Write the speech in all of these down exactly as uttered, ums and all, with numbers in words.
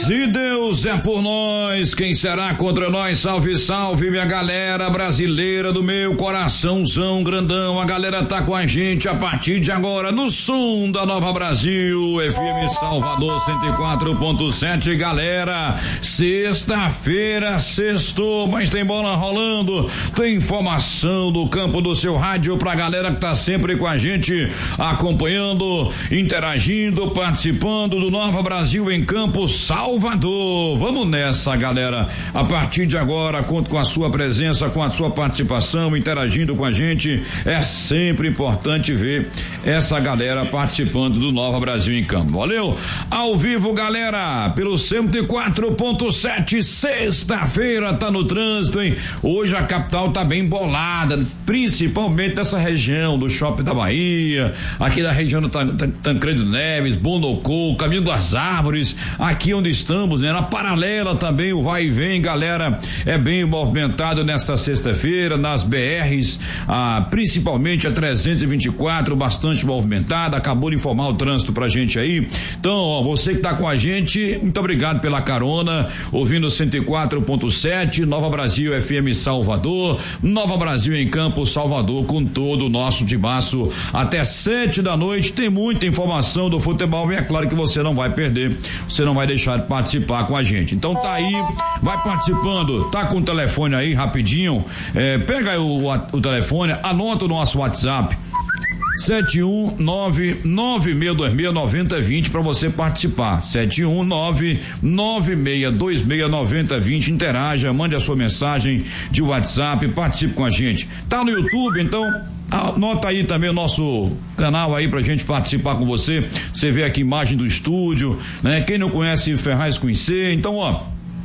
Se Deus é por nós, quem será contra nós? Salve, salve, minha galera brasileira do meu coraçãozão grandão. A galera tá com a gente a partir de agora no som da Nova Brasil, F M Salvador cento e quatro ponto sete. Galera, sexta-feira, sextou, mas tem bola rolando, tem informação do campo do seu rádio pra galera que tá sempre com a gente, acompanhando, interagindo, participando do Nova Brasil em Campo Salvador. Vamos nessa, galera. A partir de agora, conto com a sua presença, com a sua participação, interagindo com a gente. É sempre importante ver essa galera participando do Nova Brasil em Campo. Valeu? Ao vivo, galera, pelo cento e quatro ponto sete, sexta-feira, tá no trânsito, hein? Hoje a capital tá bem bolada, principalmente dessa região do Shopping da Bahia, aqui da região do Tancredo Neves, Bonocô, Caminho das Árvores, aqui onde estamos, né? Na paralela também o vai e vem, galera, é bem movimentado nesta sexta-feira, nas B Rs, ah, principalmente a trezentos e vinte e quatro, bastante movimentada, acabou de informar o trânsito pra gente aí. Então, ó, você que tá com a gente, muito obrigado pela carona, ouvindo cento e quatro ponto sete, Nova Brasil F M Salvador, Nova Brasil em Campo Salvador, com todo o nosso timaço, até sete da noite, tem muita informação do futebol e é claro que você não vai perder, você não vai deixar de participar com a gente. Então tá aí, vai participando, tá com o telefone aí rapidinho, é, pega aí o, o telefone, anota o nosso WhatsApp sete um nove nove seis dois seis nove zero dois zero para você participar. sete um nove nove seis dois seis nove zero dois zero, interaja, mande a sua mensagem de WhatsApp, participe com a gente. Tá no YouTube, então anota aí também o nosso canal aí pra gente participar com você. Você vê aqui imagem do estúdio, né? Quem não conhece Ferraz conhecer, então ó,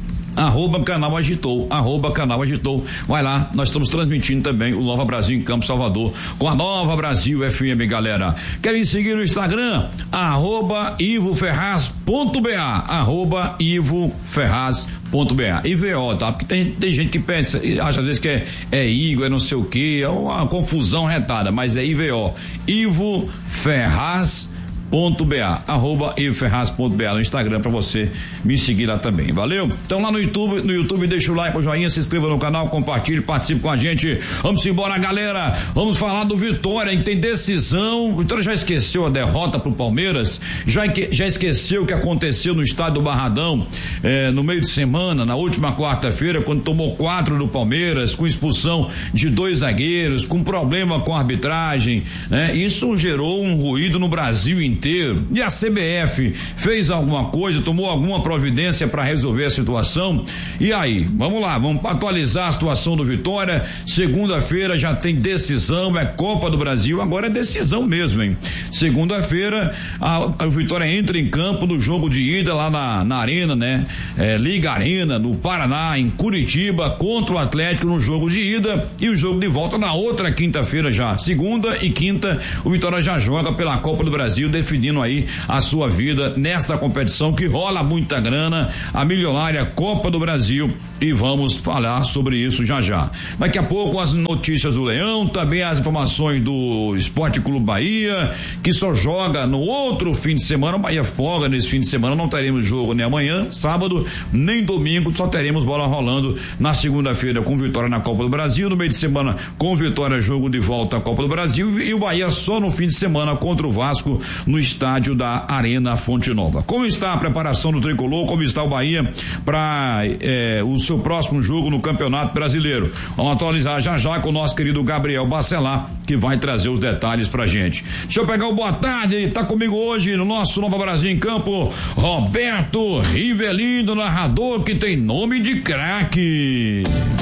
arroba canal Agitou, arroba canal Agitou, vai lá, nós estamos transmitindo também o Nova Brasil em Campo Salvador, com a Nova Brasil F M, galera. Querem seguir no Instagram? Arroba Ivo Ferraz ponto B A, arroba Ivo Ferraz ponto B A, I V O, tá? Porque tem, tem gente que pensa, acha às vezes que é, é Igor, é não sei o que, é uma confusão retada, mas é I V O, Ivo Ferraz ponto B A, arroba Ivo Ferraz ponto B A no Instagram pra você me seguir lá também, valeu? Então lá no YouTube, no YouTube deixa o like, o joinha, se inscreva no canal, compartilhe, participe com a gente. Vamos embora, galera, vamos falar do Vitória, que tem decisão. O Vitória já esqueceu a derrota pro Palmeiras, já, já esqueceu o que aconteceu no estádio do Barradão eh, no meio de semana, na última quarta-feira, quando tomou quatro do Palmeiras, com expulsão de dois zagueiros, com problema com a arbitragem, né? Isso gerou um ruído no Brasil inteiro. Inteiro. E a C B F fez alguma coisa, tomou alguma providência para resolver a situação? E aí, vamos lá, vamos atualizar a situação do Vitória. Segunda-feira já tem decisão, é Copa do Brasil, agora é decisão mesmo, hein? Segunda-feira a, a Vitória entra em campo no jogo de ida lá na, na Arena, né? É, Liga Arena, no Paraná, em Curitiba, contra o Atlético no jogo de ida, e o jogo de volta na outra quinta-feira já. Segunda e quinta, o Vitória já joga pela Copa do Brasil, definindo aí a sua vida nesta competição que rola muita grana, a milionária Copa do Brasil, e vamos falar sobre isso já já. Daqui a pouco as notícias do Leão, também as informações do Esporte Clube Bahia, que só joga no outro fim de semana. O Bahia folga nesse fim de semana, não teremos jogo nem amanhã, sábado, nem domingo, só teremos bola rolando na segunda-feira com Vitória na Copa do Brasil, no meio de semana com Vitória, jogo de volta à Copa do Brasil, e o Bahia só no fim de semana contra o Vasco no estádio da Arena Fonte Nova. Como está a preparação do tricolor? Como está o Bahia para eh, o seu próximo jogo no Campeonato Brasileiro? Vamos atualizar já já com o nosso querido Gabriel Bacelar, que vai trazer os detalhes pra gente. Deixa eu pegar o boa tarde, ele tá comigo hoje no nosso Nova Brasil em Campo, Roberto Rivelino, narrador que tem nome de craque.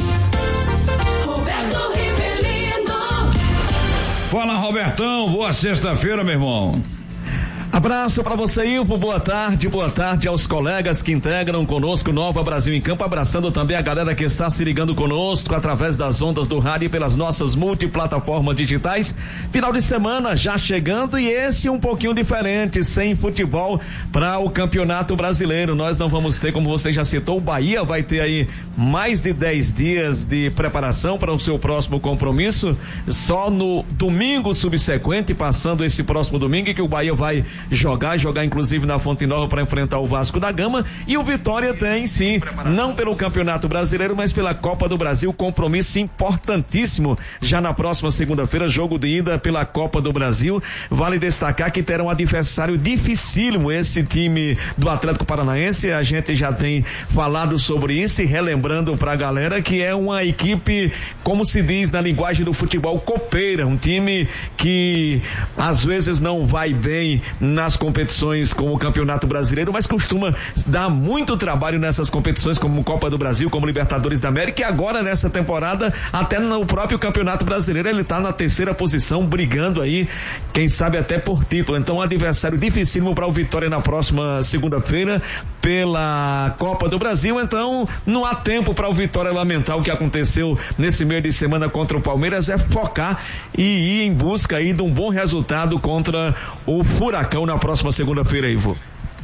Roberto Rivelino. Fala, Robertão, boa sexta-feira, meu irmão. Abraço para você, Ivo, boa tarde, boa tarde aos colegas que integram conosco Nova Brasil em Campo, abraçando também a galera que está se ligando conosco através das ondas do rádio e pelas nossas multiplataformas digitais. Final de semana já chegando, e esse um pouquinho diferente, sem futebol para o Campeonato Brasileiro. Nós não vamos ter, como você já citou, o Bahia vai ter aí mais de dez dias de preparação para o seu próximo compromisso, só no domingo subsequente, passando esse próximo domingo, que o Bahia vai jogar, jogar inclusive na Fonte Nova para enfrentar o Vasco da Gama. E o Vitória tem sim, não pelo Campeonato Brasileiro, mas pela Copa do Brasil, compromisso importantíssimo já na próxima segunda-feira, jogo de ida pela Copa do Brasil. Vale destacar que terá um adversário dificílimo esse time do Atlético Paranaense. A gente já tem falado sobre isso e relembrando pra galera que é uma equipe, como se diz na linguagem do futebol, copeira, um time que às vezes não vai bem nas competições como o Campeonato Brasileiro, mas costuma dar muito trabalho nessas competições como Copa do Brasil, como Libertadores da América, e agora nessa temporada, até no próprio Campeonato Brasileiro, ele tá na terceira posição, brigando aí, quem sabe até por título. Então um adversário dificílimo para o Vitória na próxima segunda-feira pela Copa do Brasil. Então não há tempo para o Vitória lamentar o que aconteceu nesse meio de semana contra o Palmeiras, é focar e ir em busca aí de um bom resultado contra o Furacão na próxima segunda-feira, Ivo.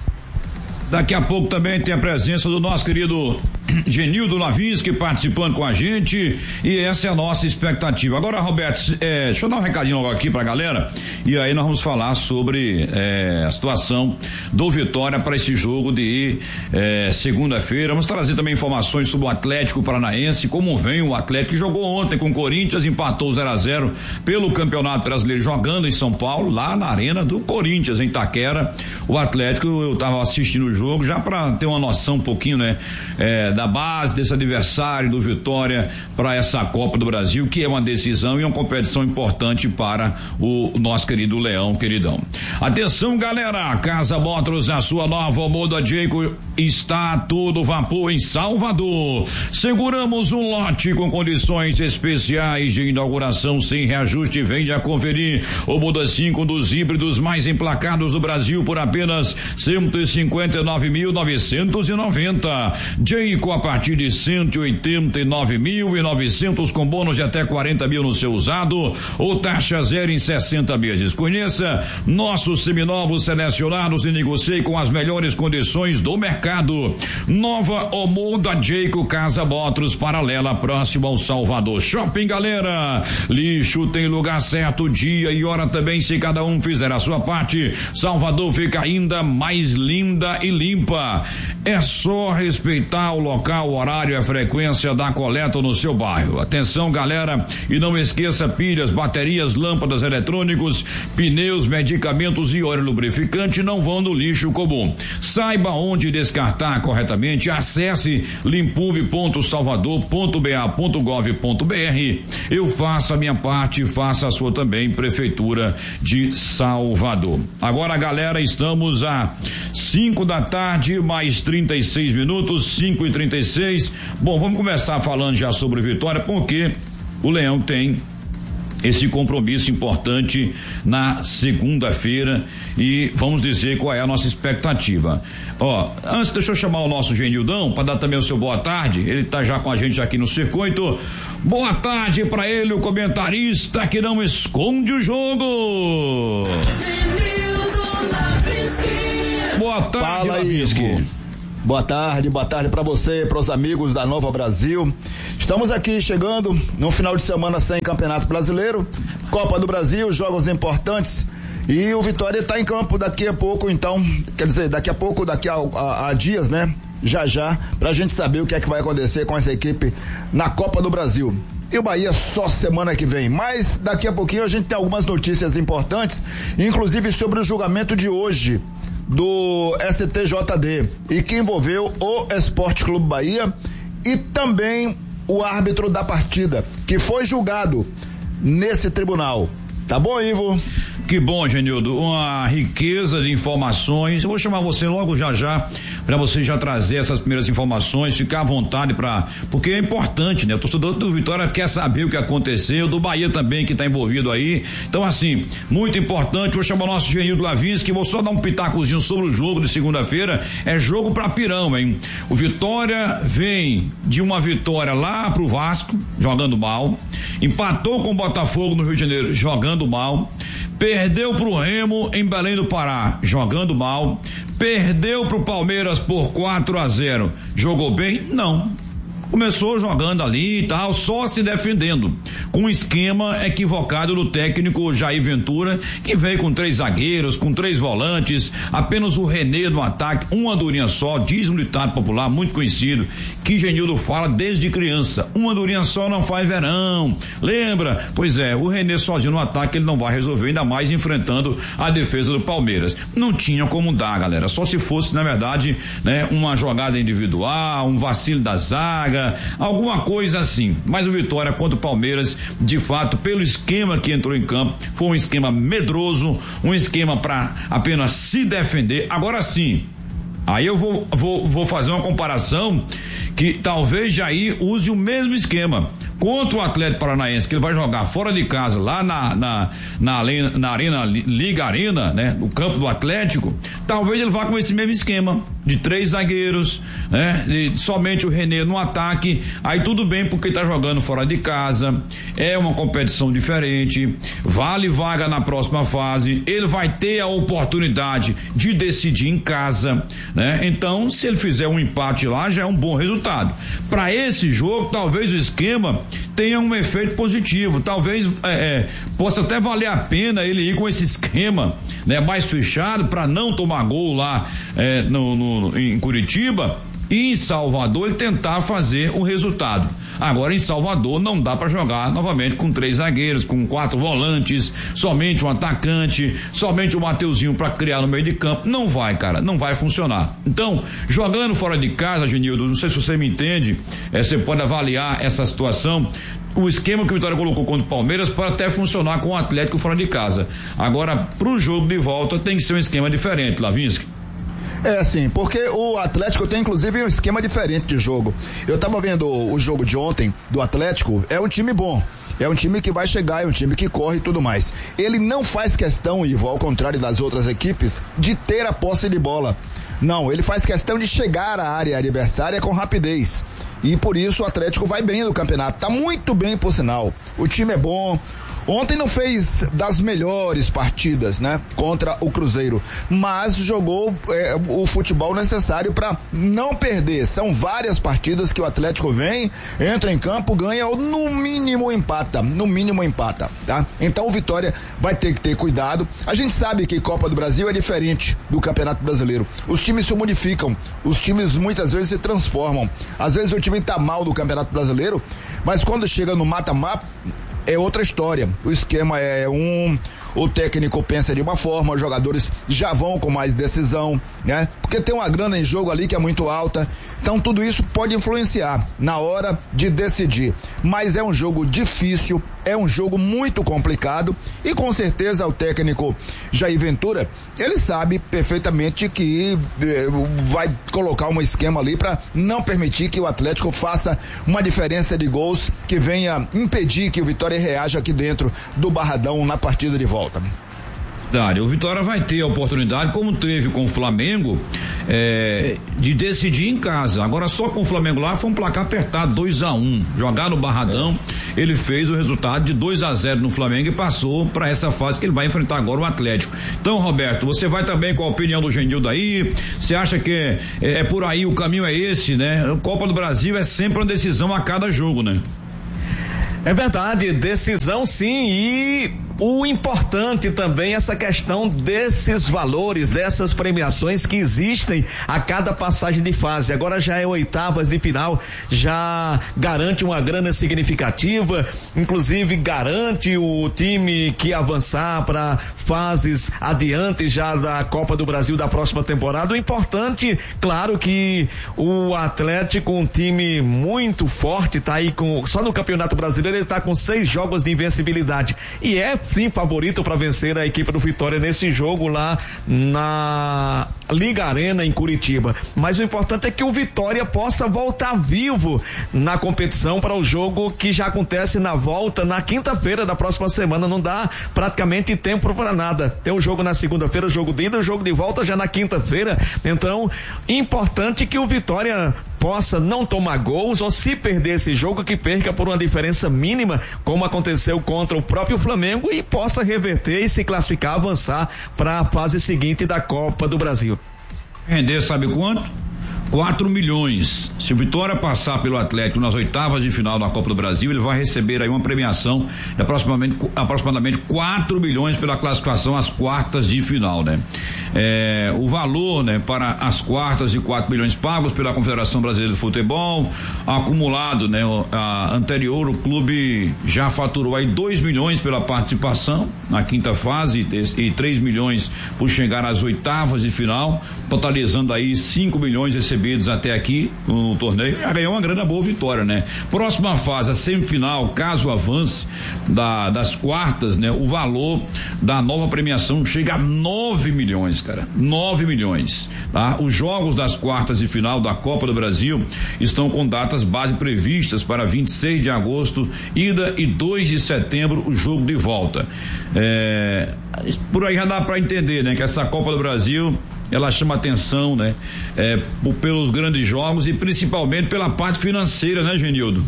Daqui a pouco também tem a presença do nosso querido Genildo Lavinski participando com a gente, e essa é a nossa expectativa. Agora, Roberto, é, deixa eu dar um recadinho aqui pra galera, e aí nós vamos falar sobre é, a situação do Vitória para esse jogo de é, segunda-feira. Vamos trazer também informações sobre o Atlético Paranaense, como vem o Atlético, que jogou ontem com o Corinthians, empatou zero a zero pelo Campeonato Brasileiro, jogando em São Paulo, lá na arena do Corinthians, em Itaquera. O Atlético, eu tava assistindo o jogo já para ter uma noção um pouquinho, né, é, da base desse adversário do Vitória para essa Copa do Brasil, que é uma decisão e uma competição importante para o nosso querido Leão, queridão. Atenção, galera, Casa Motors, a sua nova Moda Jayco, está todo vapor em Salvador. Seguramos um lote com condições especiais de inauguração sem reajuste. Venha conferir o Moda cinco dos híbridos mais emplacados do Brasil por apenas cento e cinquenta e nove mil novecentos e noventa. Jayco a partir de cento e oitenta e nove mil e novecentos com bônus de até quarenta mil no seu usado ou taxa zero em sessenta meses. Conheça nossos seminovos selecionados e negocie com as melhores condições do mercado. Nova Omoda Jayco Casa Motors, paralela, próximo ao Salvador Shopping. Galera, lixo tem lugar certo, dia e hora também. Se cada um fizer a sua parte, Salvador fica ainda mais linda e limpa. É só respeitar o local, o horário e a frequência da coleta no seu bairro. Atenção, galera, e não esqueça: pilhas, baterias, lâmpadas, eletrônicos, pneus, medicamentos e óleo lubrificante não vão no lixo comum. Saiba onde descartar corretamente. Acesse limpume ponto salvador ponto b a ponto gov ponto b r. Eu faço a minha parte, faça a sua também, Prefeitura de Salvador. Agora, galera, estamos a cinco da tarde, mais trinta e seis minutos, cinco e trinta e seis. Bom, vamos começar falando já sobre Vitória, porque o Leão tem esse compromisso importante na segunda-feira e vamos dizer qual é a nossa expectativa. Ó, antes deixa eu chamar o nosso Genildão para dar também o seu boa tarde. Ele tá já com a gente aqui no circuito. Boa tarde para ele, o comentarista que não esconde o jogo. Boa tarde. Fala aí, Ivo. Boa tarde, boa tarde para você, para os amigos da Nova Brasil. Estamos aqui chegando no final de semana sem Campeonato Brasileiro, Copa do Brasil, jogos importantes, e o Vitória está em campo daqui a pouco, então, quer dizer, daqui a pouco, daqui a, a, a dias, né? Já já, pra gente saber o que é que vai acontecer com essa equipe na Copa do Brasil. E o Bahia só semana que vem, mas daqui a pouquinho a gente tem algumas notícias importantes, inclusive sobre o julgamento de hoje do S T J D, e que envolveu o Esporte Clube Bahia e também o árbitro da partida, que foi julgado nesse tribunal. Tá bom, Ivo? Que bom, Genildo, uma riqueza de informações. Eu vou chamar você logo já já para você já trazer essas primeiras informações, ficar à vontade para, porque é importante, né? O torcedor do Vitória quer saber o que aconteceu, do Bahia também que está envolvido aí. Então, assim, muito importante. Vou chamar o nosso Genildo Lavinski, vou só dar um pitacozinho sobre o jogo de segunda-feira. É jogo para pirão, hein? O Vitória vem de uma vitória lá pro Vasco, jogando mal, empatou com o Botafogo no Rio de Janeiro, jogando mal, perdeu pro Remo em Belém do Pará, jogando mal, perdeu pro Palmeiras por quatro a zero. Jogou bem? Não. Começou jogando ali e tal, só se defendendo, com um esquema equivocado do técnico Jair Ventura, que veio com três zagueiros, com três volantes, apenas o René no ataque, uma andorinha só, diz um ditado popular muito conhecido, que Genildo fala desde criança, uma andorinha só não faz verão, lembra? Pois é, o René sozinho no ataque ele não vai resolver, ainda mais enfrentando a defesa do Palmeiras. Não tinha como dar, galera, só se fosse, na verdade, né, uma jogada individual, um vacilo da zaga, alguma coisa assim, mas o Vitória contra o Palmeiras, de fato, pelo esquema que entrou em campo, foi um esquema medroso, um esquema para apenas se defender. Agora sim, aí eu vou, vou, vou fazer uma comparação que talvez Jair use o mesmo esquema contra o Atlético Paranaense, que ele vai jogar fora de casa, lá na, na, na, na Arena, Liga Arena, né? No campo do Atlético, talvez ele vá com esse mesmo esquema, de três zagueiros, né? De somente o René no ataque, aí tudo bem, porque tá jogando fora de casa, é uma competição diferente, vale vaga na próxima fase, ele vai ter a oportunidade de decidir em casa, né? Então, se ele fizer um empate lá, já é um bom resultado. Para esse jogo, talvez o esquema tenha um efeito positivo, talvez é, é, possa até valer a pena ele ir com esse esquema, né, mais fechado, para não tomar gol lá é, no, no, em Curitiba, e em Salvador ele tentar fazer o resultado. Agora em Salvador não dá para jogar novamente com três zagueiros, com quatro volantes, somente um atacante, somente o Mateuzinho para criar no meio de campo. Não vai, cara, não vai funcionar. Então, jogando fora de casa, Genildo, não sei se você me entende, é, você pode avaliar essa situação. O esquema que o Vitória colocou contra o Palmeiras pode até funcionar com o Atlético fora de casa. Agora, pro jogo de volta tem que ser um esquema diferente, Lavinsky. É, sim, porque o Atlético tem inclusive um esquema diferente de jogo. Eu tava vendo o jogo de ontem do Atlético, é um time bom. É um time que vai chegar, é um time que corre e tudo mais. Ele não faz questão, Ivo, ao contrário das outras equipes, de ter a posse de bola. Não, ele faz questão de chegar à área adversária com rapidez. E por isso o Atlético vai bem no campeonato. Tá muito bem, por sinal. O time é bom. Ontem não fez das melhores partidas, né, contra o Cruzeiro, mas jogou é, o futebol necessário para não perder. São várias partidas que o Atlético vem, entra em campo, ganha ou no mínimo empata, no mínimo empata, tá? Então o Vitória vai ter que ter cuidado. A gente sabe que Copa do Brasil é diferente do Campeonato Brasileiro. Os times se modificam, os times muitas vezes se transformam. Às vezes o time tá mal do Campeonato Brasileiro, mas quando chega no mata-mata é outra história. O esquema é um, o técnico pensa de uma forma, os jogadores já vão com mais decisão, né? Porque tem uma grana em jogo ali que é muito alta. Então tudo isso pode influenciar na hora de decidir. Mas é um jogo difícil, é um jogo muito complicado e com certeza o técnico Jair Ventura, ele sabe perfeitamente que eh, vai colocar um esquema ali para não permitir que o Atlético faça uma diferença de gols que venha impedir que o Vitória reaja aqui dentro do Barradão na partida de volta. O Vitória vai ter a oportunidade, como teve com o Flamengo, é, de decidir em casa. Agora só com o Flamengo lá foi um placar apertado, dois a um. Jogar no Barradão, ele fez o resultado de dois a zero no Flamengo e passou para essa fase que ele vai enfrentar agora o Atlético. Então, Roberto, você vai também com a opinião do Genildo aí? Você acha que é, é, é por aí, o caminho é esse, né? A Copa do Brasil é sempre uma decisão a cada jogo, né? É verdade, decisão sim, e o importante também é essa questão desses valores, dessas premiações que existem a cada passagem de fase. Agora já é oitavas de final, já garante uma grana significativa, inclusive garante o time que avançar para fases adiante já da Copa do Brasil da próxima temporada. O importante, claro que o Atlético, um time muito forte, tá aí com, só no Campeonato Brasileiro ele tá com seis jogos de invencibilidade e é sim favorito para vencer a equipe do Vitória nesse jogo lá na Liga Arena em Curitiba. Mas o importante é que o Vitória possa voltar vivo na competição para o jogo que já acontece na volta na quinta-feira da próxima semana. Não dá praticamente tempo para nada. Tem um jogo na segunda-feira, jogo de ida, o jogo de volta já na quinta-feira. Então, importante que o Vitória possa não tomar gols, ou se perder esse jogo, que perca por uma diferença mínima, como aconteceu contra o próprio Flamengo, e possa reverter e se classificar, avançar para a fase seguinte da Copa do Brasil. Render sabe quanto? quatro milhões. Se o Vitória passar pelo Atlético nas oitavas de final da Copa do Brasil, ele vai receber aí uma premiação de aproximadamente, aproximadamente quatro milhões pela classificação às quartas de final, né? É, o valor, né, para as quartas de quatro milhões pagos pela Confederação Brasileira de Futebol, acumulado, né, a anterior, o clube já faturou aí dois milhões pela participação na quinta fase e três milhões por chegar às oitavas de final, totalizando aí cinco milhões recebidos até aqui no torneio. Já ganhou uma grana boa Vitória, né? Próxima fase, a semifinal, caso avance da, das quartas, né? O valor da nova premiação chega a nove milhões, cara. nove milhões, tá? Os jogos das quartas de final da Copa do Brasil estão com datas base previstas para vinte e seis de agosto, ida, e dois de setembro, o jogo de volta. É, por aí já dá para entender, né? Que essa Copa do Brasil, ela chama atenção, né? É, pelos grandes jogos e principalmente pela parte financeira, né, Genildo?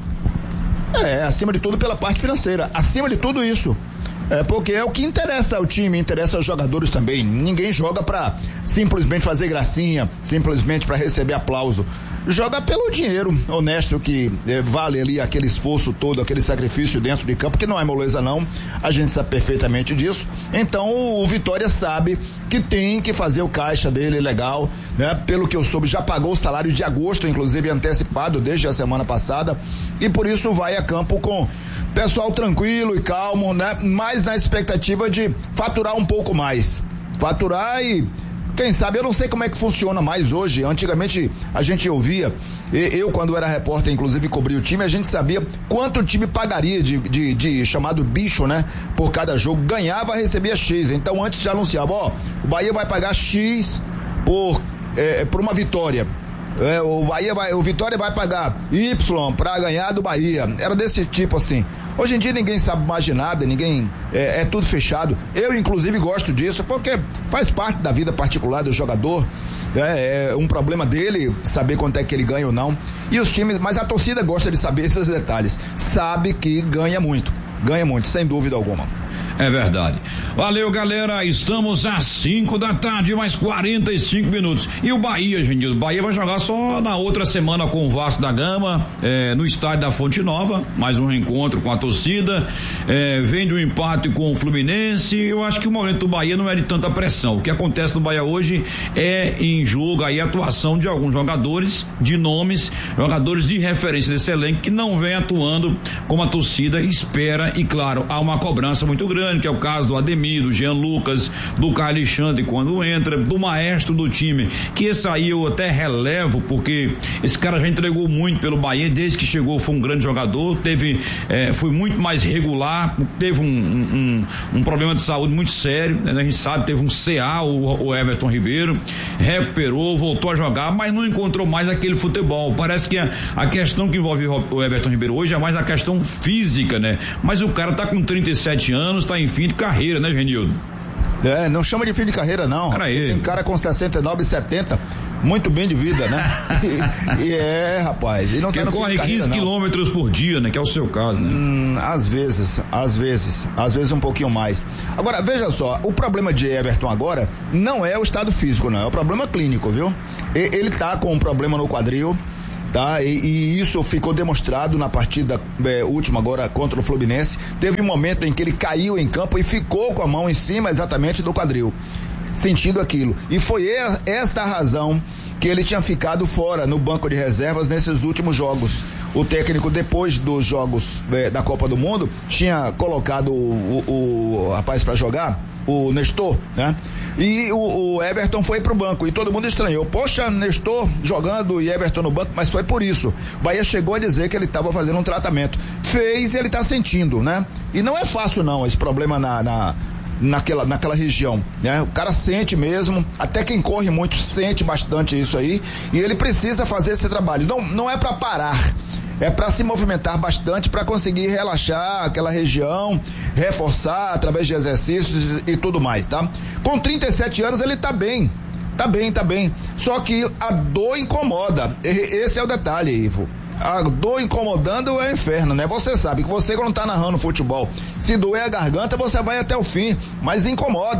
É, acima de tudo pela parte financeira, acima de tudo isso. É porque é o que interessa ao time, interessa aos jogadores também. Ninguém joga pra simplesmente fazer gracinha, simplesmente pra receber aplauso. Joga pelo dinheiro honesto que eh, vale ali aquele esforço todo, aquele sacrifício dentro de campo, que não é moleza não, a gente sabe perfeitamente disso. Então o Vitória sabe que tem que fazer o caixa dele legal, né? Pelo que eu soube, já pagou o salário de agosto, inclusive antecipado desde a semana passada, e por isso vai a campo com pessoal tranquilo e calmo, né? Mas na expectativa de faturar um pouco mais, faturar e quem sabe, eu não sei como é que funciona mais hoje. Antigamente a gente ouvia, eu quando era repórter, inclusive cobri o time, a gente sabia quanto o time pagaria de, de, de chamado bicho, né? Por cada jogo, ganhava, recebia X. Então antes já anunciava, ó, o Bahia vai pagar X por, é, por uma vitória. É, o Bahia vai, o Vitória vai pagar Y pra ganhar do Bahia. Era desse tipo assim. Hoje em dia ninguém sabe mais de nada, ninguém, é, é tudo fechado. Eu inclusive gosto disso, porque faz parte da vida particular do jogador. É, é um problema dele saber quanto é que ele ganha ou não. E os times, mas a torcida gosta de saber esses detalhes. Sabe que ganha muito, ganha muito, sem dúvida alguma. É verdade. Valeu, galera. Estamos às cinco da tarde, mais quarenta e cinco minutos. E o Bahia, Genildo? O Bahia vai jogar só na outra semana com o Vasco da Gama, é, no estádio da Fonte Nova. Mais um reencontro com a torcida. É, vem de um empate com o Fluminense. Eu acho que o momento do Bahia não é de tanta pressão. O que acontece no Bahia hoje é em jogo aí a atuação de alguns jogadores, de nomes, jogadores de referência desse elenco que não vem atuando como a torcida espera. E claro, há uma cobrança muito grande, que é o caso do Ademir, do Jean Lucas, do Caio Alexandre quando entra, do maestro do time, que esse aí eu até relevo, porque esse cara já entregou muito pelo Bahia, desde que chegou foi um grande jogador, teve, eh, foi muito mais regular, teve um, um, um problema de saúde muito sério, né? A gente sabe, teve um C A, o, o Everton Ribeiro, recuperou, voltou a jogar, mas não encontrou mais aquele futebol. Parece que a, a questão que envolve o Everton Ribeiro hoje é mais a questão física, né? Mas o cara tá com trinta e sete anos, tá em fim de carreira, né, Genildo? É, não chama de fim de carreira, não. Cara, tem cara com sessenta e nove, setenta, muito bem de vida, né? e, e é, rapaz. E não tá no corre fim de carreira, quinze quilômetros por dia, né? Que é o seu caso, né? Hum, às vezes, às vezes, às vezes um pouquinho mais. Agora, veja só, o problema de Everton agora não é o estado físico, não, é o problema clínico, viu? E, ele tá com um problema no quadril. Tá? E, e isso ficou demonstrado na partida é, última agora contra o Fluminense. Teve um momento em que ele caiu em campo e ficou com a mão em cima exatamente do quadril, sentindo aquilo. E foi esta a razão que ele tinha ficado fora no banco de reservas nesses últimos jogos. O técnico, depois dos jogos é, da Copa do Mundo, tinha colocado o, o, o rapaz para jogar, o Nestor, né? E o, o Everton foi pro banco e todo mundo estranhou. Poxa, Nestor jogando e Everton no banco, mas foi por isso. O Bahia chegou a dizer que ele estava fazendo um tratamento. Fez e ele tá sentindo, né? E não é fácil não, esse problema na, na, naquela, naquela região, né? O cara sente mesmo, até quem corre muito sente bastante isso aí, e ele precisa fazer esse trabalho. Não, não é para parar. É para se movimentar bastante, para conseguir relaxar aquela região, reforçar através de exercícios e tudo mais, tá? Com trinta e sete anos ele tá bem, tá bem, tá bem. Só que a dor incomoda. Esse é o detalhe, Ivo. A dor incomodando é o inferno, né? Você sabe que você, quando tá narrando futebol, se doer a garganta, você vai até o fim, mas incomoda.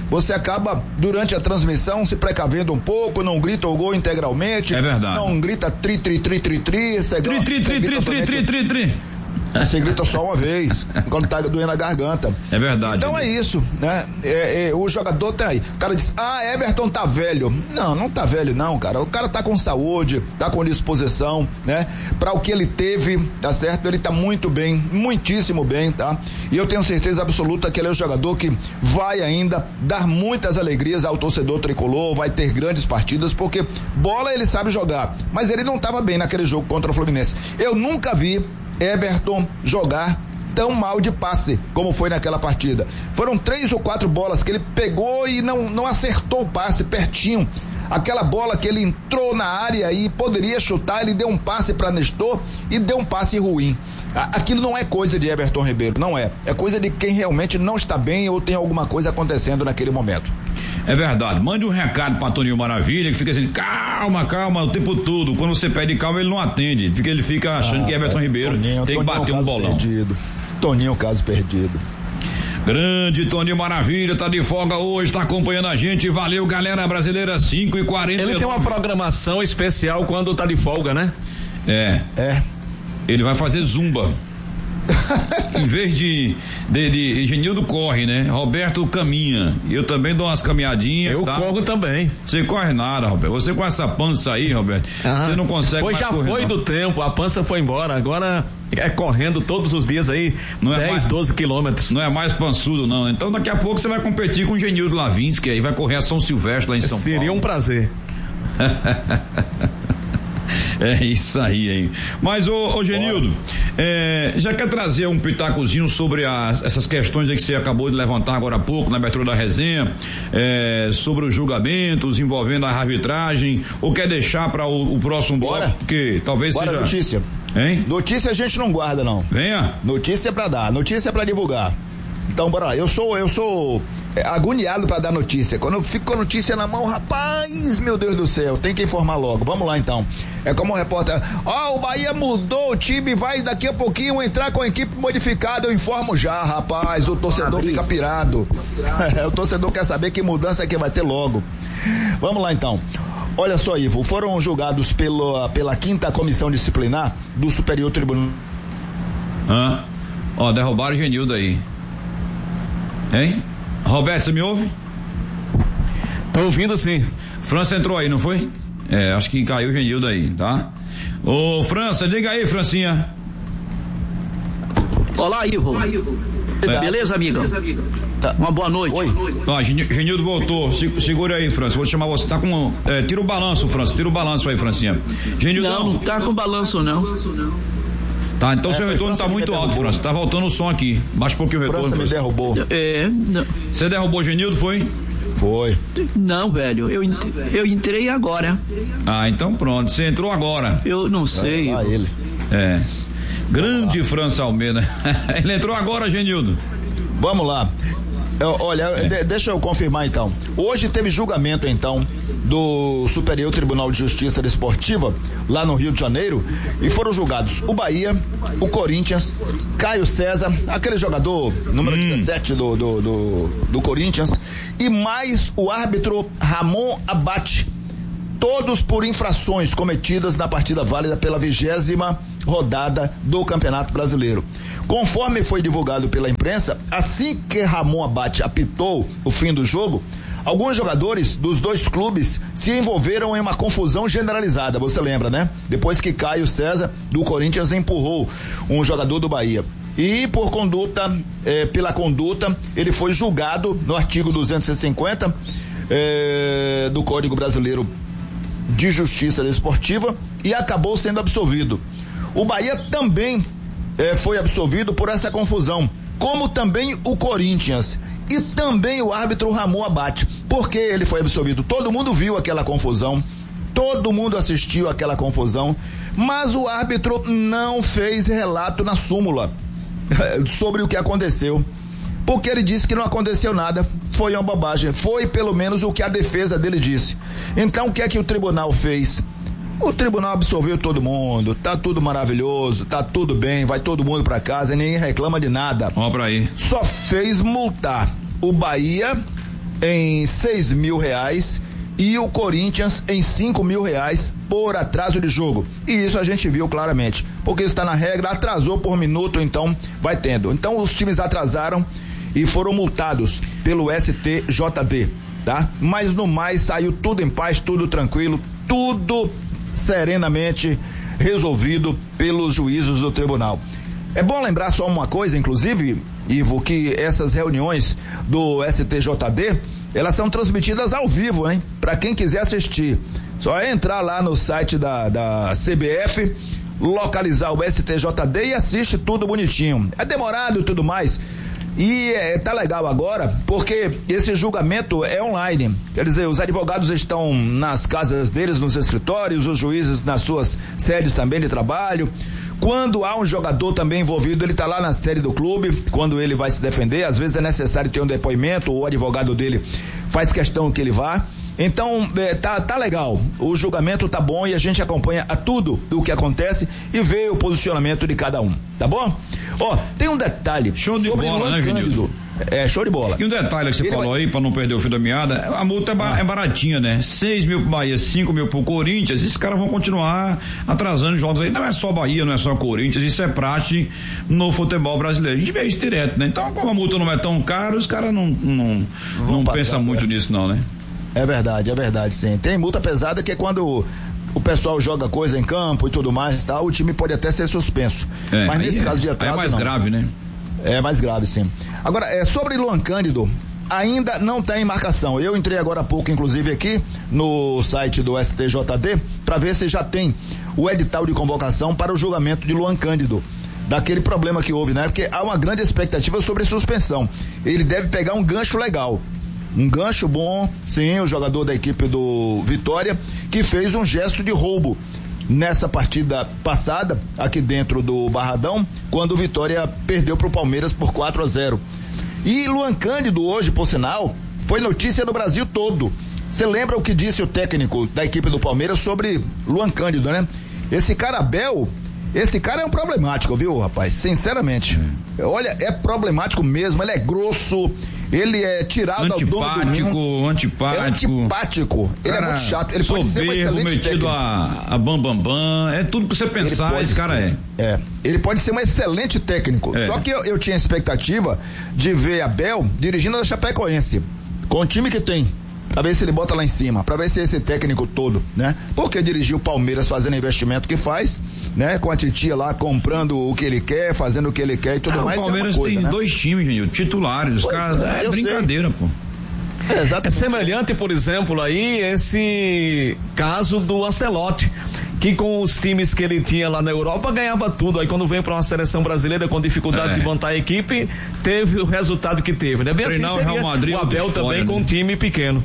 você acaba, durante a transmissão, se precavendo um pouco, não grita o gol integralmente. É verdade. Não grita tri, tri, tri, tri, tri. Você tri, tri, tri, tri, tri, tri, tri, tri. Você grita só uma vez, quando tá doendo a garganta. É verdade. Então é isso, né? É, é, o jogador tá aí. O cara diz, ah, Everton tá velho. Não, não tá velho não, cara. O cara tá com saúde, tá com disposição, né? Pra o que ele teve, tá certo? Ele tá muito bem, muitíssimo bem, tá? E eu tenho certeza absoluta que ele é um jogador que vai ainda dar muitas alegrias ao torcedor tricolor, vai ter grandes partidas, porque bola ele sabe jogar, mas ele não tava bem naquele jogo contra o Fluminense. Eu nunca vi Everton jogar tão mal de passe como foi naquela partida. Foram três ou quatro bolas que ele pegou e não, não acertou o passe pertinho. Aquela bola que ele entrou na área e poderia chutar, ele deu um passe para Nestor e deu um passe ruim. Aquilo não é coisa de Everton Ribeiro, não é. É coisa de quem realmente não está bem ou tem alguma coisa acontecendo naquele momento. É verdade. Mande um recado para Toninho Maravilha, que fica assim, calma, calma, o tempo todo. Quando você pede calma, ele não atende. Fica, ele fica achando ah, que Everton é, Ribeiro Toninho, tem Toninho que bater um bolão. Perdido. Toninho, caso perdido. Grande Toninho Maravilha, tá de folga hoje, tá acompanhando a gente. Valeu, galera brasileira, cinco e quarenta. Ele tem uma programação especial quando tá de folga, né? É. É. Ele vai fazer zumba. Em vez de, de, de Genildo corre, né? Roberto caminha. Eu também dou umas caminhadinhas. Eu tá? corro também. Você corre nada, Roberto. Você com essa pança aí, Roberto, você não consegue foi, mais já correr. Foi não. do tempo, a pança foi embora. Agora é correndo todos os dias aí, não dez, é mais, doze quilômetros. Não é mais pançudo, não. Então daqui a pouco você vai competir com o Genildo Lavinsky aí, vai correr a São Silvestre lá em São Seria Paulo. Seria um prazer. É isso aí, hein? Mas, ô, ô Genildo, é, já quer trazer um pitacozinho sobre as, essas questões aí que você acabou de levantar agora há pouco, na abertura da resenha, é, sobre os julgamentos envolvendo a arbitragem, ou quer deixar para o, o próximo bloco? Bora. Porque talvez Bora, seja... notícia. Hein? Notícia a gente não guarda, não. Venha. Notícia é pra dar, notícia é pra divulgar. Então, bora lá. Eu sou, eu sou agoniado pra dar notícia. Quando eu fico com a notícia na mão, rapaz, meu Deus do céu, tem que informar logo. Vamos lá, então. É como o repórter, ó, oh, o Bahia mudou o time, vai daqui a pouquinho entrar com a equipe modificada, eu informo já, rapaz, o torcedor fica pirado. O torcedor quer saber que mudança é que vai ter logo. Vamos lá, então. Olha só, Ivo, foram julgados pela, pela quinta comissão disciplinar do Superior Tribunal. Ah, ó, derrubaram o Genildo aí. Hein? Roberto, você me ouve? Tô ouvindo sim. França entrou aí, não foi? É, acho que caiu o Genildo aí, tá? Ô, França, diga aí, Francinha. Olá, Ivo. Olá, Ivo. É. Beleza, amiga? Tá. Uma boa noite. Oi. Ó, Genildo voltou. Se, segura aí, França. Vou chamar você. Tá com. É, tira o balanço, França. Tira o balanço aí, Francinha. Genildo. Não, não tá com balanço, não. Tá, então é, seu retorno França tá muito alto, França. Tá voltando o som aqui. Baixa um pouquinho o retorno. França me derrubou. É, não. Você derrubou o Genildo, foi? Foi. Não, velho. Eu, eu entrei agora. Ah, então pronto. Você entrou agora. Eu não sei. Ah, ele. É. Grande França Almeida. Ele entrou agora, Genildo. Vamos lá. Eu, olha, é. de, deixa eu confirmar então. Hoje teve julgamento então do Superior Tribunal de Justiça Desportiva lá no Rio de Janeiro e foram julgados o Bahia, o Corinthians, Caio César, aquele jogador número hum. dezessete do, do, do, do Corinthians e mais o árbitro Ramon Abate, todos por infrações cometidas na partida válida pela vigésima rodada do Campeonato Brasileiro. Conforme foi divulgado pela imprensa, assim que Ramon Abate apitou o fim do jogo, alguns jogadores dos dois clubes se envolveram em uma confusão generalizada, você lembra, né? Depois que Caio César, do Corinthians, empurrou um jogador do Bahia. E por conduta, eh, pela conduta, ele foi julgado no artigo duzentos e cinquenta eh, do Código Brasileiro de Justiça Desportiva e acabou sendo absolvido. O Bahia também eh, foi absolvido por essa confusão, como também o Corinthians e também o árbitro Ramon Abate. Por que ele foi absolvido? Todo mundo viu aquela confusão, todo mundo assistiu aquela confusão, mas o árbitro não fez relato na súmula sobre o que aconteceu, porque ele disse que não aconteceu nada, foi uma bobagem, foi pelo menos o que a defesa dele disse. Então o que é que o tribunal fez? O tribunal absolveu todo mundo, tá tudo maravilhoso, tá tudo bem, vai todo mundo pra casa, ninguém reclama de nada. Ó pra aí. Só fez multar o Bahia em seis mil reais e o Corinthians em cinco mil reais por atraso de jogo. E isso a gente viu claramente, porque isso está na regra, atrasou por minuto, então vai tendo. Então os times atrasaram e foram multados pelo S T J D, tá? Mas no mais saiu tudo em paz, tudo tranquilo, tudo serenamente resolvido pelos juízes do tribunal. É bom lembrar só uma coisa, inclusive, Ivo, que essas reuniões do S T J D, elas são transmitidas ao vivo, hein? Para quem quiser assistir, só é entrar lá no site da, da C B F, localizar o S T J D e assiste tudo bonitinho. É demorado e tudo mais. E é, tá legal agora, porque esse julgamento é online. Quer dizer, os advogados estão nas casas deles, nos escritórios, os juízes nas suas sedes também de trabalho. Quando há um jogador também envolvido, ele está lá na sede do clube, quando ele vai se defender, às vezes é necessário ter um depoimento, ou o advogado dele faz questão que ele vá. Então, é, tá, tá legal, o julgamento tá bom e a gente acompanha a tudo o que acontece e vê o posicionamento de cada um, tá bom? Ó, tem um detalhe show de sobre bola, Luan né, Cândido. É, show de bola. E um detalhe que você ele falou vai... aí, pra não perder o fio da meada, a multa é, ba- ah. é baratinha, né? seis mil pro Bahia, cinco mil pro Corinthians, esses caras vão continuar atrasando jogos aí. Não é só Bahia, não é só Corinthians, isso é prática no futebol brasileiro. A gente vê isso direto, né? Então, como a multa não é tão cara, os caras não, não, não pensam muito é. nisso, não, né? É verdade, é verdade, sim. Tem multa pesada que é quando o pessoal joga coisa em campo e tudo mais, tá? O time pode até ser suspenso. É, mas nesse é, caso de atraso, é mais não. grave, né? É mais grave, sim. Agora, é, sobre Luan Cândido, ainda não tem marcação. Eu entrei agora há pouco, inclusive, aqui no site do S T J D para ver se já tem o edital de convocação para o julgamento de Luan Cândido, daquele problema que houve, né? Porque há uma grande expectativa sobre suspensão. Ele deve pegar um gancho legal. Um gancho bom, sim, o jogador da equipe do Vitória, que fez um gesto de roubo nessa partida passada, aqui dentro do Barradão, quando o Vitória perdeu para o Palmeiras por quatro a zero. E Luan Cândido hoje, por sinal, foi notícia no Brasil todo. Você lembra o que disse o técnico da equipe do Palmeiras sobre Luan Cândido, né? Esse cara Abel, esse cara é um problemático, viu, rapaz? Sinceramente. Olha, é problemático mesmo, ele é grosso, ele é tirado ao dono do ringue. Antipático, é antipático. Ele cara, é muito chato. Ele pode ser um excelente metido técnico. a, a bam, bam, bam. É tudo que você pensar, esse cara ser, é. É. Ele pode ser um excelente técnico. É. Só que eu, eu tinha expectativa de ver Abel dirigindo a Chapecoense, com o time que tem, pra ver se ele bota lá em cima, pra ver se esse técnico todo, né? Porque dirigiu o Palmeiras fazendo o investimento que faz, né? Com a titia lá comprando o que ele quer, fazendo o que ele quer e tudo ah, mais. O Palmeiras é uma coisa, tem né? dois times, gente, titulares, os pois caras, é, é brincadeira, sei. pô. É, é semelhante, por exemplo, aí esse caso do Ancelotti, que com os times que ele tinha lá na Europa ganhava tudo, aí quando vem para uma seleção brasileira com dificuldades é. de montar a equipe, teve o resultado que teve, né? Bem Treinar assim seria o Real Madrid o Abel história, também né? com um time pequeno.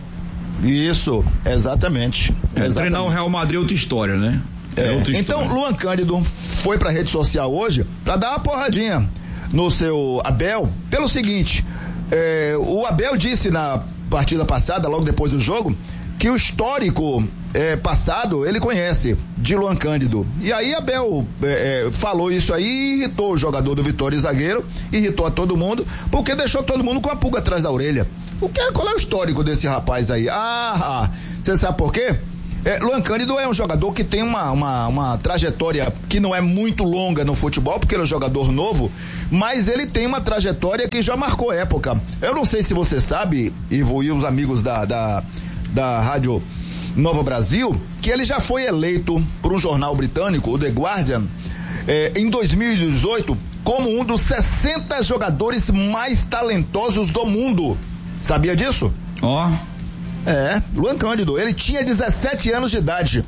Isso, exatamente. É, exatamente. Treinar o Real Madrid é outra história, né? É, é outra então, história. Luan Cândido foi pra rede social hoje pra dar uma porradinha no seu Abel, pelo seguinte, é, o Abel disse na partida passada, logo depois do jogo, que o histórico é, passado ele conhece de Luan Cândido. E aí Abel é, é, falou isso aí e irritou o jogador do Vitória e zagueiro, irritou a todo mundo, porque deixou todo mundo com a pulga atrás da orelha. O que, qual é o histórico desse rapaz aí? Ah, você sabe por quê? É, Luan Cândido é um jogador que tem uma, uma, uma trajetória que não é muito longa no futebol, porque ele é um jogador novo, mas ele tem uma trajetória que já marcou época. Eu não sei se você sabe, Ivo e os amigos da, da, da Rádio Nova Brasil, que ele já foi eleito por um jornal britânico, o The Guardian, é, em dois mil e dezoito, como um dos sessenta jogadores mais talentosos do mundo. Sabia disso? Ó. Oh. É, Luan Cândido, ele tinha dezessete anos de idade,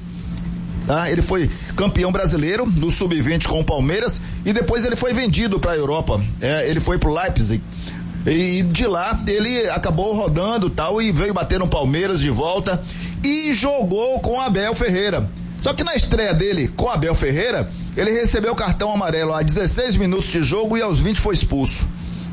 tá? Ele foi campeão brasileiro no sub vinte com o Palmeiras e depois ele foi vendido para a Europa, é, ele foi pro Leipzig e de lá ele acabou rodando tal e veio bater no Palmeiras de volta e jogou com Abel Ferreira. Só que na estreia dele com Abel Ferreira, ele recebeu o cartão amarelo a dezesseis minutos de jogo e aos vinte foi expulso.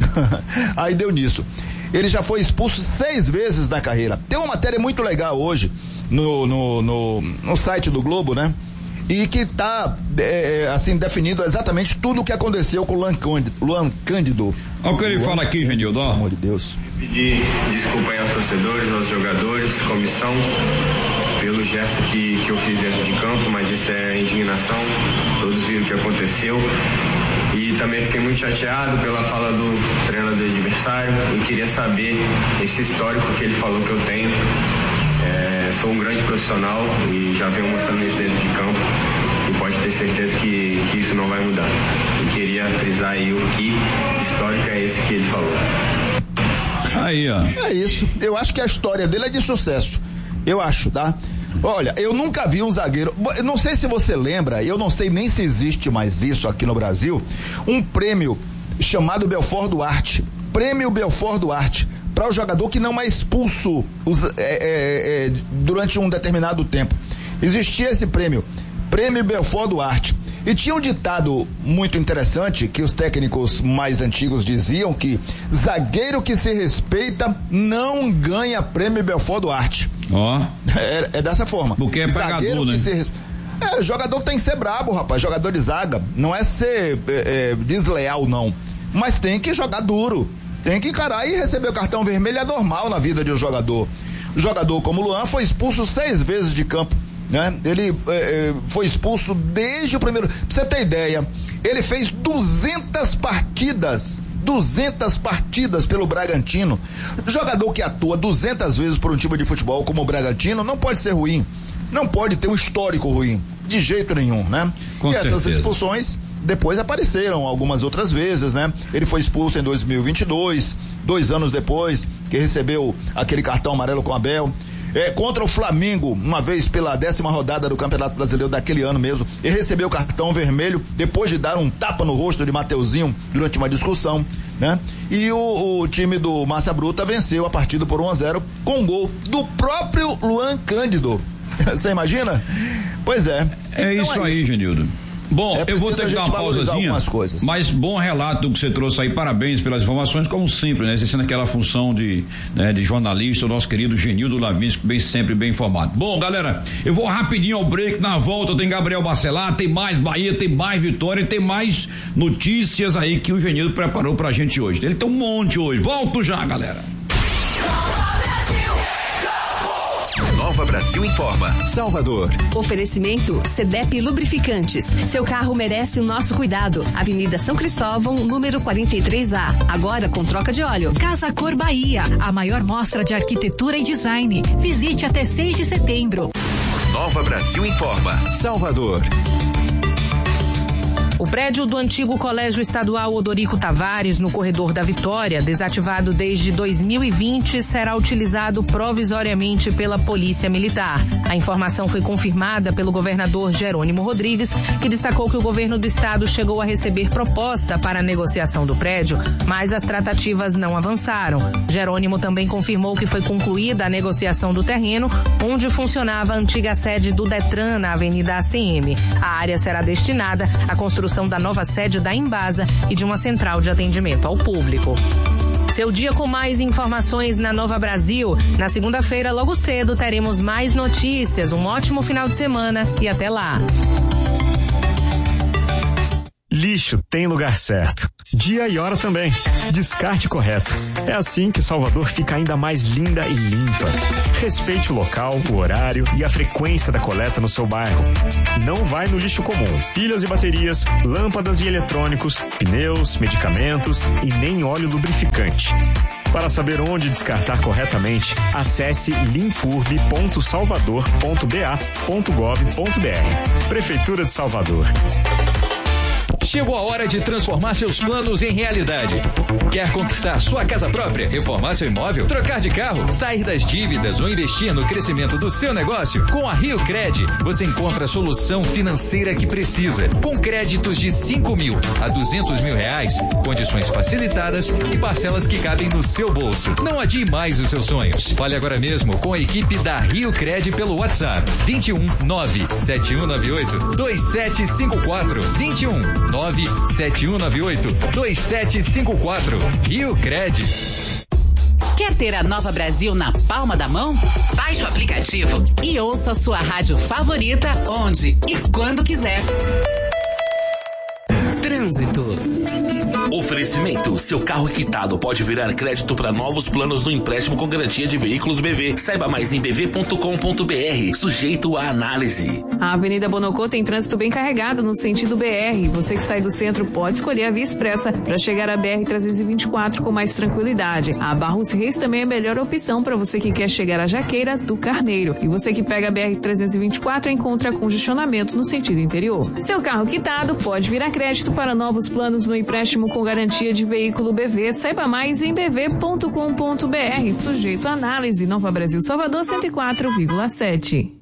Aí deu nisso. Ele já foi expulso seis vezes na carreira. Tem uma matéria muito legal hoje no, no, no, no site do Globo, né? E que tá, é, assim, definindo exatamente tudo o que aconteceu com o Luan Cândido. Luan Cândido. Olha o que ele Luan fala aqui, Genildo, ó. Pelo amor de Deus. Pedir desculpa aí aos torcedores, aos jogadores, comissão, pelo gesto que, que eu fiz dentro de campo, mas isso é indignação, todos viram o que aconteceu. E também fiquei muito chateado pela fala do treinador do adversário e queria saber esse histórico que ele falou que eu tenho. É, sou um grande profissional e já venho mostrando isso dentro de campo e pode ter certeza que, que isso não vai mudar. E queria frisar aí o que histórico é esse que ele falou. Aí, ó. É isso. Eu acho que a história dele é de sucesso. Eu acho, tá? Olha, eu nunca vi um zagueiro, eu não sei se você lembra, eu não sei nem se existe mais isso aqui no Brasil, um prêmio chamado Belfort Duarte, prêmio Belfort Duarte, para o jogador que não é expulso os, é, é, é, durante um determinado tempo. Existia esse prêmio, prêmio Belfort Duarte. E tinha um ditado muito interessante que os técnicos mais antigos diziam que zagueiro que se respeita não ganha prêmio Belfort Duarte. Ó. Oh. É, é dessa forma. Porque é pegador, né? Se, é, jogador tem que ser brabo, rapaz. Jogador de zaga. Não é ser é, é, desleal, não. Mas tem que jogar duro. Tem que encarar e receber o cartão vermelho é normal na vida de um jogador. Jogador como o Luan foi expulso seis vezes de campo. Né? Ele é, foi expulso desde o primeiro. Pra você ter ideia, ele fez duzentas partidas. duzentas partidas pelo Bragantino. Jogador que atua duzentas vezes por um time de futebol como o Bragantino não pode ser ruim. Não pode ter um histórico ruim. De jeito nenhum, né? Com e essas certeza. expulsões depois apareceram algumas outras vezes, né? Ele foi expulso em dois mil e vinte e dois, dois anos depois, que recebeu aquele cartão amarelo com o Abel. É, contra o Flamengo, uma vez pela décima rodada do Campeonato Brasileiro daquele ano mesmo, ele recebeu o cartão vermelho depois de dar um tapa no rosto de Mateuzinho durante uma discussão, né? E o, o time do Massa Bruta venceu a partida por um a zero com um gol do próprio Luan Cândido. Você imagina? Pois é. É então isso é aí, isso. Genildo. Bom, é eu vou ter que dar uma pausazinha, mas bom relato do que você trouxe aí, parabéns pelas informações, como sempre, né? Exercendo aquela função de, né, de jornalista, o nosso querido Genildo Lavinsky, bem sempre bem informado. Bom, galera, eu vou rapidinho ao break, na volta tem Gabriel Bacelar, tem mais Bahia, tem mais Vitória, tem mais notícias aí que o Genildo preparou pra gente hoje. Ele tem um monte hoje, volto já, galera. Nova Brasil informa. Salvador. Oferecimento Cedep Lubrificantes. Seu carro merece o nosso cuidado. Avenida São Cristóvão, número quarenta e três A. Agora com troca de óleo. Casa Cor Bahia. A maior mostra de arquitetura e design. Visite até seis de setembro. Nova Brasil informa. Salvador. O prédio do antigo Colégio Estadual Odorico Tavares, no Corredor da Vitória, desativado desde dois mil e vinte, será utilizado provisoriamente pela Polícia Militar. A informação foi confirmada pelo governador Jerônimo Rodrigues, que destacou que o governo do estado chegou a receber proposta para a negociação do prédio, mas as tratativas não avançaram. Jerônimo também confirmou que foi concluída a negociação do terreno, onde funcionava a antiga sede do Detran, na Avenida A C M. A área será destinada à construção da nova sede da Embasa e de uma central de atendimento ao público. Seu dia com mais informações na Nova Brasil. Na segunda-feira, logo cedo, teremos mais notícias. Um ótimo final de semana e até lá. Lixo tem lugar certo. Dia e hora também. Descarte correto. É assim que Salvador fica ainda mais linda e limpa. Respeite o local, o horário e a frequência da coleta no seu bairro. Não vai no lixo comum. Pilhas e baterias, lâmpadas e eletrônicos, pneus, medicamentos e nem óleo lubrificante. Para saber onde descartar corretamente, acesse limpurb ponto salvador ponto b a ponto gov ponto b r. Prefeitura de Salvador. Chegou a hora de transformar seus planos em realidade. Quer conquistar sua casa própria, reformar seu imóvel, trocar de carro, sair das dívidas ou investir no crescimento do seu negócio? Com a Rio Cred, você encontra a solução financeira que precisa. Com créditos de cinco mil a duzentos mil reais, condições facilitadas e parcelas que cabem no seu bolso. Não adie mais os seus sonhos. Fale agora mesmo com a equipe da Rio Cred pelo WhatsApp vinte e um nove sete um nove oito dois sete cinco quatro vinte e um nove sete um nove oito dois sete cinco quatro. Rio Cred. Quer ter a Nova Brasil na palma da mão? Baixe o aplicativo e ouça a sua rádio favorita onde e quando quiser. Trânsito. Oferecimento, seu carro quitado pode virar crédito para novos planos no empréstimo com garantia de veículos B V. Saiba mais em b v ponto com ponto b r, sujeito à análise. A Avenida Bonocô tem trânsito bem carregado no sentido B R. Você que sai do centro pode escolher a Via Expressa para chegar à B R trezentos e vinte e quatro com mais tranquilidade. A Barros Reis também é a melhor opção para você que quer chegar à Jaqueira do Carneiro. E você que pega a B R trezentos e vinte e quatro encontra congestionamento no sentido interior. Seu carro quitado pode virar crédito para novos planos no empréstimo com garantia de veículo B V. Saiba mais em b v ponto com ponto b r, sujeito à análise. Nova Brasil Salvador cento e quatro vírgula sete.